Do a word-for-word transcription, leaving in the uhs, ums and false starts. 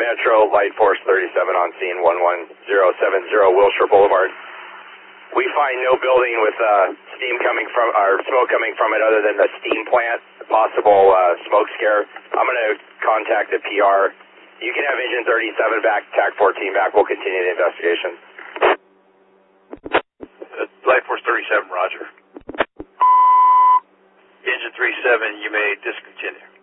Metro, Light Force thirty-seven on scene, one one zero seven zero Wilshire Boulevard. We find no building with uh, steam coming from, or smoke coming from it other than the steam plant, possible uh, smoke scare. I'm going to contact the P R. You can have engine thirty-seven back, T A C fourteen back. We'll continue the investigation. Uh, Light Force thirty-seven, roger. Engine thirty-seven, you may discontinue.